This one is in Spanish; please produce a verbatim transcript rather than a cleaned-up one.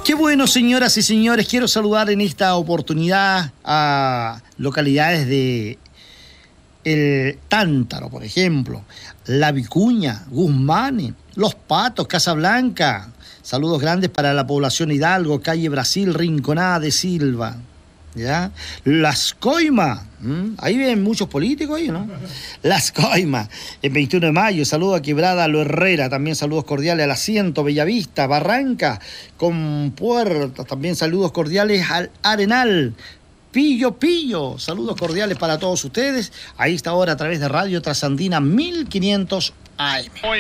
Qué bueno, señoras y señores. Quiero saludar en esta oportunidad a localidades de El Tántaro, por ejemplo, La Vicuña, Guzmán, Los Patos, Casablanca. Saludos grandes para la población Hidalgo, calle Brasil, Rinconada de Silva. ¿Ya? Las Coimas, ¿Mm? Ahí ven muchos políticos ahí, ¿no? Las Coimas, el veintiuno de mayo, saludos a Quebrada Lo Herrera, también saludos cordiales al Asiento, Bellavista, Barranca, con Puertas, también saludos cordiales al Arenal, Pillo Pillo, saludos cordiales para todos ustedes, ahí está ahora a través de Radio Trasandina mil quinientos A M.